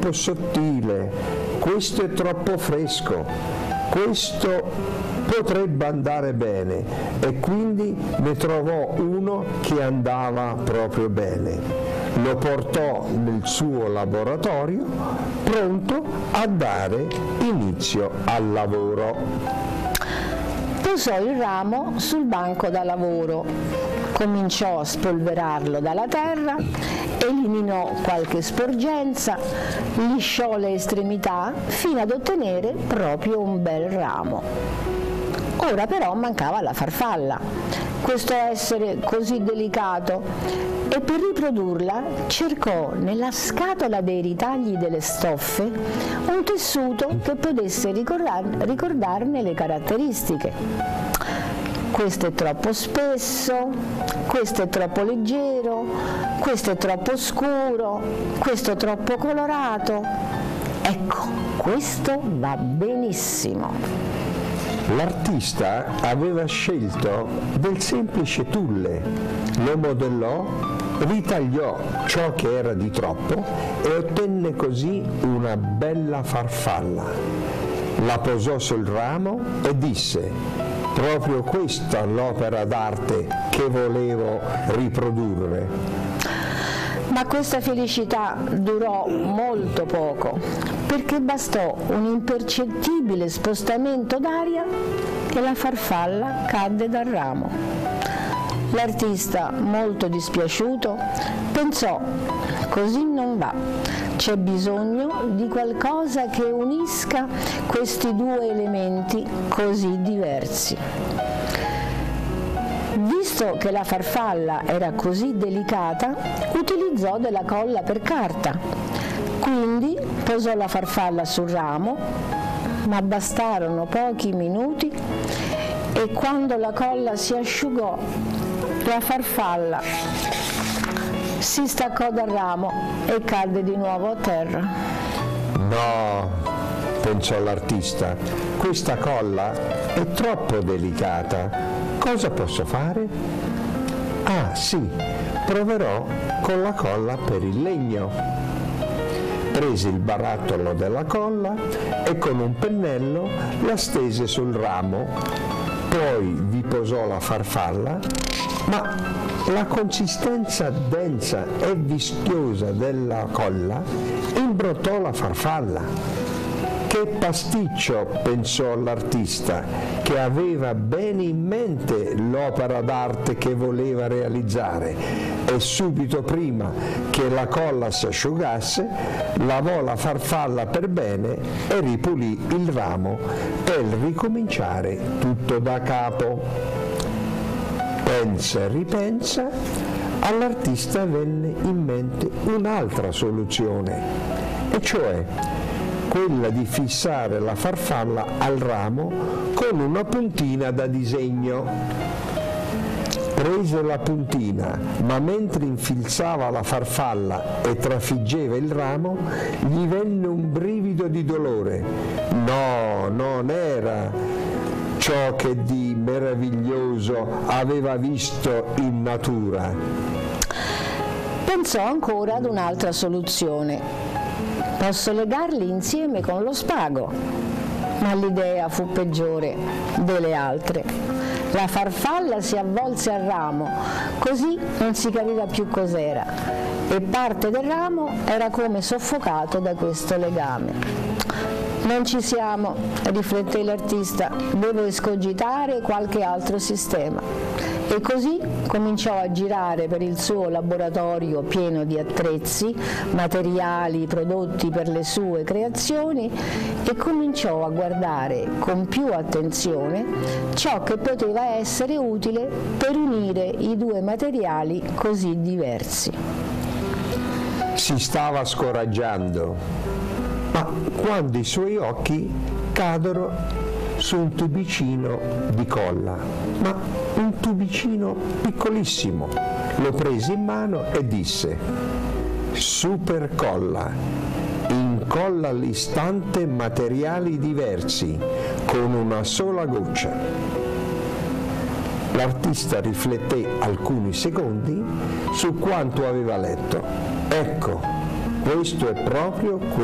troppo sottile, questo è troppo fresco, questo potrebbe andare bene, e quindi ne trovò uno che andava proprio bene. Lo portò nel suo laboratorio, pronto a dare inizio al lavoro. Posò il ramo sul banco da lavoro, cominciò a spolverarlo dalla terra, eliminò qualche sporgenza, lisciò le estremità fino ad ottenere proprio un bel ramo. Ora però mancava la farfalla, questo essere così delicato, e per riprodurla cercò nella scatola dei ritagli delle stoffe un tessuto che potesse ricordarne le caratteristiche. Questo è troppo spesso, questo è troppo leggero, questo è troppo scuro, questo è troppo colorato. Ecco, questo va benissimo. L'artista aveva scelto del semplice tulle, lo modellò, ritagliò ciò che era di troppo e ottenne così una bella farfalla. La posò sul ramo e disse: proprio questa è l'opera d'arte che volevo riprodurre. Ma questa felicità durò molto poco, perché bastò un impercettibile spostamento d'aria e la farfalla cadde dal ramo. L'artista, molto dispiaciuto, pensò: così non va, c'è bisogno di qualcosa che unisca questi due elementi così diversi. Visto che la farfalla era così delicata, utilizzò della colla per carta. Quindi posò la farfalla sul ramo, ma bastarono pochi minuti e quando la colla si asciugò, la farfalla si staccò dal ramo e cadde di nuovo a terra. No, pensò l'artista, questa colla è troppo delicata. Cosa posso fare? Ah sì, proverò con la colla per il legno. Prese il barattolo della colla e con un pennello la stese sul ramo, poi vi posò la farfalla, ma la consistenza densa e vischiosa della colla imbrottò la farfalla. Che pasticcio, pensò l'artista, che aveva bene in mente l'opera d'arte che voleva realizzare, e subito prima che la colla si asciugasse lavò la farfalla per bene e ripulì il ramo per ricominciare tutto da capo. Pensa e ripensa, all'artista venne in mente un'altra soluzione, e cioè quella di fissare la farfalla al ramo con una puntina da disegno. Prese la puntina, ma mentre infilzava la farfalla e trafiggeva il ramo, gli venne un brivido di dolore. No, non era ciò che di meraviglioso aveva visto in natura. Pensò ancora ad un'altra soluzione. Posso legarli insieme con lo spago, ma l'idea fu peggiore delle altre. La farfalla si avvolse al ramo, così non si capiva più cos'era, e parte del ramo era come soffocato da questo legame. Non ci siamo, rifletté l'artista, devo escogitare qualche altro sistema. E così cominciò a girare per il suo laboratorio pieno di attrezzi, materiali, prodotti per le sue creazioni, e cominciò a guardare con più attenzione ciò che poteva essere utile per unire i due materiali così diversi. Si stava scoraggiando, ma quando i suoi occhi caddero su un tubicino di colla, ma un tubicino piccolissimo. Lo prese in mano e disse: super colla, incolla all'istante materiali diversi con una sola goccia. L'artista rifletté alcuni secondi su quanto aveva letto. Ecco, questo è proprio